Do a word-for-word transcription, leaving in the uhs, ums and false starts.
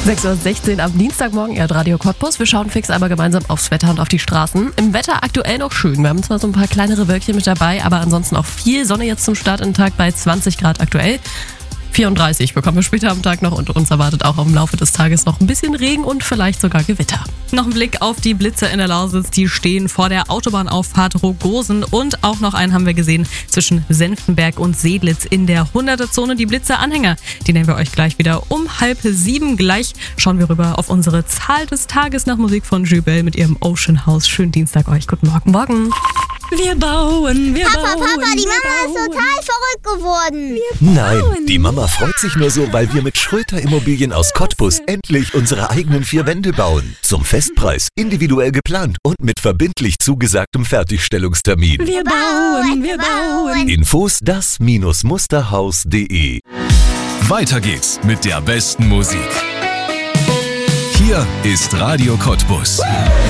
sechs Uhr sechzehn am Dienstagmorgen, ihr hört Radio Cottbus. Wir schauen fix einmal gemeinsam aufs Wetter und auf die Straßen. Im Wetter aktuell noch schön. Wir haben zwar so ein paar kleinere Wölkchen mit dabei, aber ansonsten auch viel Sonne jetzt zum Start in den Tag bei zwanzig Grad aktuell. vierunddreißig bekommen wir später am Tag noch und uns erwartet auch im Laufe des Tages noch ein bisschen Regen und vielleicht sogar Gewitter. Noch ein Blick auf die Blitze in der Lausitz, die stehen vor der Autobahnauffahrt Rogosen und auch noch einen haben wir gesehen zwischen Senftenberg und Seedlitz in der hunderter-Zone. Die Blitze-Anhänger, die nehmen wir euch gleich wieder um halb sieben. Gleich schauen wir rüber auf unsere Zahl des Tages nach Musik von Jubel mit ihrem Ocean House. Schönen Dienstag euch, guten Morgen. Morgen. Wir bauen, wir Papa, bauen. Papa, die wir Mama bauen. ist total verrückt geworden. Nein, die Mama freut sich nur so, weil wir mit Schröter Immobilien aus Cottbus endlich unsere eigenen vier Wände bauen. Zum Festpreis, individuell geplant und mit verbindlich zugesagtem Fertigstellungstermin. Wir bauen, wir bauen. Infos das Musterhaus punkt de. Weiter geht's mit der besten Musik. Hier ist Radio Cottbus.